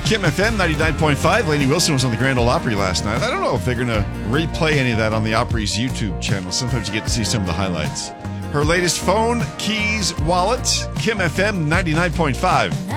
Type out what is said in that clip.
Kim FM 99.5. Lainey Wilson was on the Grand Ole Opry last night. I don't know if they're going to replay any of that on the Opry's YouTube channel. Sometimes you get to see some of the highlights. Her latest phone, keys, wallet, Kim FM 99.5.